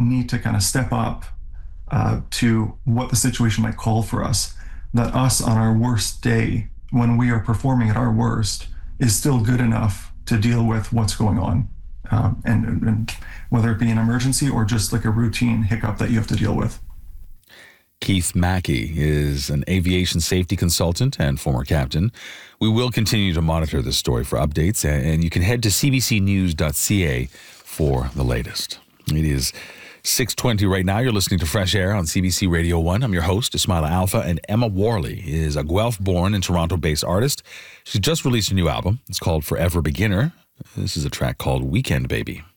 need to kind of step up to what the situation might call for us, that us on our worst day, when we are performing at our worst, is still good enough to deal with what's going on. And whether it be an emergency or just like a routine hiccup that you have to deal with. Keith Mackey is an aviation safety consultant and former captain. We will continue to monitor this story for updates, and you can head to cbcnews.ca for the latest. It is 6:20 right now. You're listening to Fresh Air on CBC Radio 1. I'm your host, Ismaila Alfa, and Emma Worley is a Guelph-born and Toronto-based artist. She just released a new album. It's called Forever Beginner. This is a track called Weekend Baby.